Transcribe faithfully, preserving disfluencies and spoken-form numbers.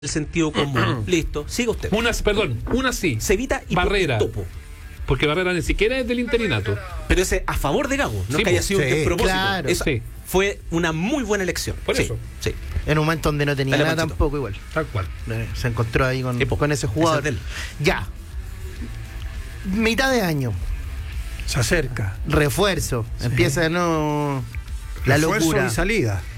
el sentido común. Listo, siga usted. Una, perdón, una sí. Se evita y Barrera. topo. Porque Barrera ni siquiera es del interinato. Pero ese a favor de Gago, no Sí, es que haya pues, sido sí, un despropósito. claro. Esa Sí. fue una muy buena elección. Por Sí, eso. sí. En un momento donde no tenía Dale, nada Panchito. tampoco igual. Tal cual. Eh, Se encontró ahí con, Sí, po. con ese Ese jugador. es de él. Ya. Mitad de año. Se acerca. Refuerzo. Empieza de nuevo la Refuerzo locura. y salida.